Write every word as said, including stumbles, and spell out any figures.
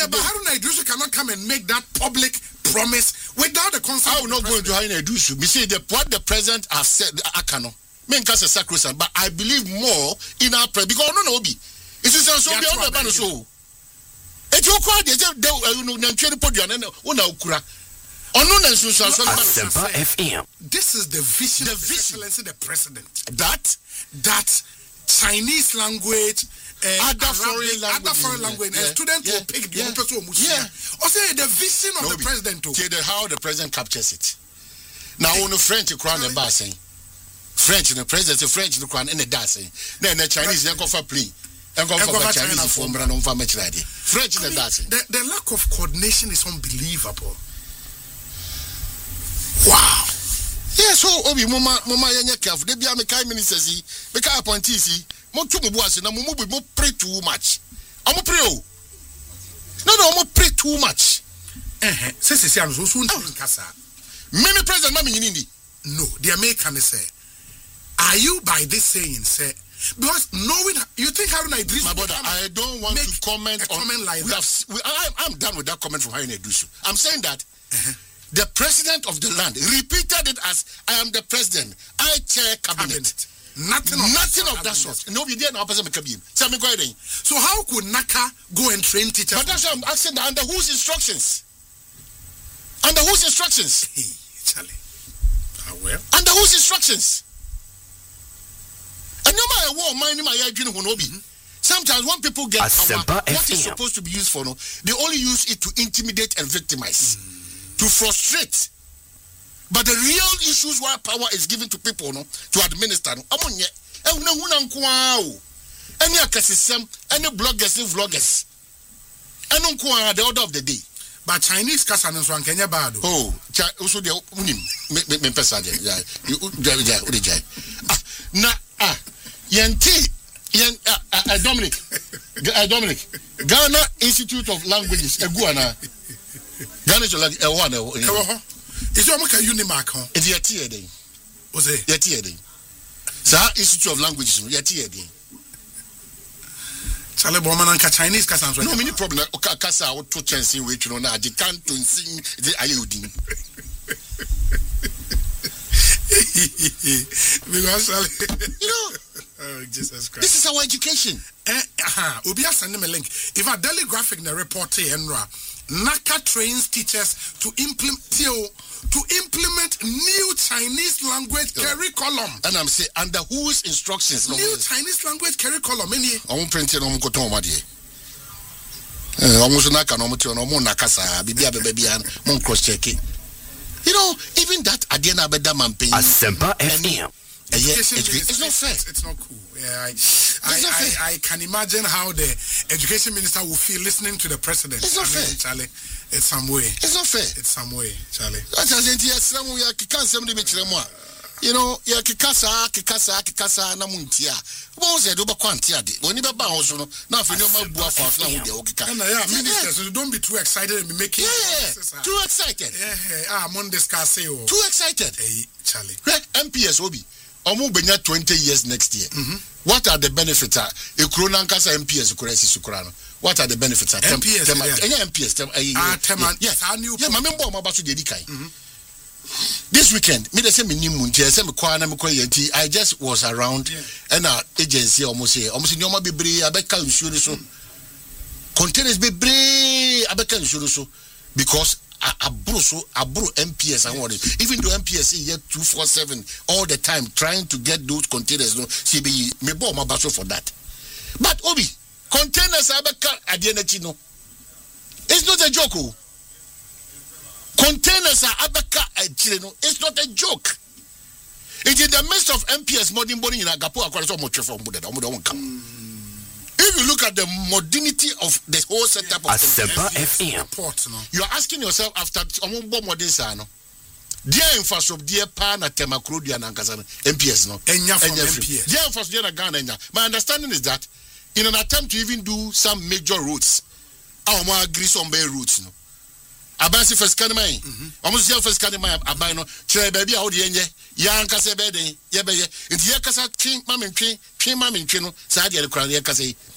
yeah, but Haruna Idrisu cannot come and make that public promise without the consent. I will not go into Haruna Idrisu. Me say the what the president has said, I cannot. Men can say sacrosanct, but I believe more in our prayer because no no be. It's just so be on the banner so. It's your call. They just they no nantwe podium na una okura. Ono na nso so Asempa F M. This is the vision the of vision. Excellency the president. That that Chinese language, uh, other Arabic, foreign language, other foreign language, yeah, and students yeah, will pick the yeah, yeah. yeah. Also, the vision of no, the president too. The, how the president captures it. Now, on the French crown and bassing, French the president, the French the crown and the dancing. Then the Chinese they go for plea. And go for Chinese form and on for much ready. French the dancing. The, the lack of coordination is unbelievable. Wow. Yeah, so Obi Mama Mama Yanya careful. They be a Mekai ministers, Mekai appointees. Mo to mo boas na mo mo mo pray too much. I'm pray o. No no, mo pray too much. Eh eh. Say say say so so nkasa. Many president mama nyini. No, the American say. Are you by this saying say because knowing you think Haruna Idrisu my brother, I don't want to comment on comment like we that. Have, we, I, I'm done with that comment from Haruna Idrisu. I'm saying that uh-huh. The president of the land repeated it as I am the president. I chair cabinet. cabinet. Nothing of Nothing of that sort. No, we didn't. So how could Naka go and train teachers? But that's why I'm asking that under whose instructions? Under whose instructions? Hey, Charlie. Ah, well. Under whose instructions? And no matter what, mind my idea will be. Sometimes when people get power, what is supposed to be used for, no, they only use it to intimidate and victimize. Mm. To frustrate. But the real issues why power is given to people no, to administer. No, any system, any bloggers, vloggers. And the order of the day. But Chinese Kasan and Swan Kenya Bado. Oh, also the unim, Pesaja. Na ah, Yanti, Yan Dominic, Dominic, Ghana Institute of Languages, Eguana. Ghana is like a one. Is your Maka Unimark? It's your tier day. Was it? Your tier day. So, Institute of Languages, your tier day. Charlie Bowman and Chinese Cassans. No, many problem. Okakasa, or two chances, which you know, now, they can't sing the Ayudin. Because, you know, oh, Jesus Christ. This is our education. Eh, aha, Ubia send them a link. If a Daily Graphic na report Enra. Naka trains teachers to implement to implement new Chinese language yeah. curriculum. And I'm saying under whose instructions? New no Chinese language curriculum. Any? I'm printing on Koton Madi. Almost Naka no Motion or Monakasa, Bibia Babian, Mon cross checking. You know, even that Adena Bedam paying Asempa F M. Education it's, it's, it's not fair. It's, it's not cool. Yeah, I, I, I, I can imagine how the education minister will feel listening to the president. It's not I fair, mean, Charlie. It's some way. It's not fair. It's some way, Charlie. You know, ya kikasa, kikasa, kikasa na muntia. What was it? Oba kwantia de. When you ba house no, na fi no ma bua for na wo de okika. Yeah, minister, so don't be too excited and be making yeah, too excited. Yeah, ah, I'm on discuss you. Too excited. Hey, Charlie. Right, M P S Obi. Omo benya twenty years next year. Mm-hmm. What are the benefits? E krona nkasa M P S kuresi sukura no. What are the benefits? M P S. Yeah, M P S. Ah, tema. Yes, I knew. Yeah, my member ma ba so de dikai. This weekend, me the same Munti, I me kwa na me kwa yenti. I just was around and our agency almost say almost nyoma bebre abeka nsuo so. Containers bebre abeka nsuo so because abro so abro M P S I want it. Even though M P S is here two four seven all the time trying to get those containers no C B E me bo ma baso for that. But Obi, containers abeka adieneti no. It's not a joke. Oh. Containers are abeka no. It's not a joke. It is in the midst of M P S modern body in Agapo Aquarium from Buddha. If you look at the modernity of the whole setup of Asempa F M, you are asking yourself after Omumbo modern sano. Dear infrastructure, dear pan at Temakrudia and Ankazan M P S no. Enya from M P S. Dear infrastructure Ghana. My understanding is that in an attempt to even do some major routes, our more grease on bay routes no. Abansi first kanimai. Almost your first kanimai abino. Chere baby out the enye. Yan kase bede. Ye beye. Inti ye kasa king mamin king king mamin kino. Sadi ya kura ye kase